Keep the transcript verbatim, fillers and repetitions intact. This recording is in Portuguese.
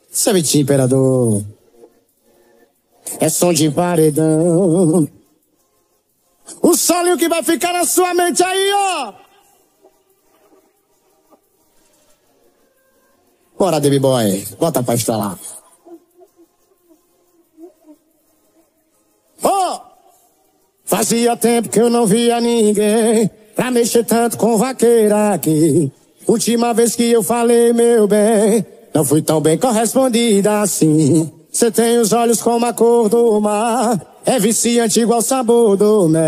Sabitinho, imperador. É som de paredão. O solinho que vai ficar na sua mente aí, ó. Bora, Baby Boy. Bota pra instalar. Ó. Oh! Fazia tempo que eu não via ninguém pra mexer tanto com vaqueira aqui. Última vez que eu falei, meu bem, não fui tão bem correspondida assim. Cê tem os olhos como a cor do mar, é viciante igual o sabor do mel.